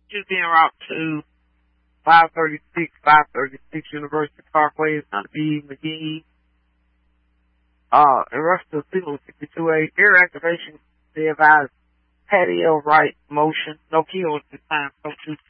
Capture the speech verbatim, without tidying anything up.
should be en route to five thirty-six, five thirty-six University Parkway. It's going to be McGee. Uh, in rush to signal sixty-two A. Air activation, they advise patio right motion. No key on this time. Don't shoot.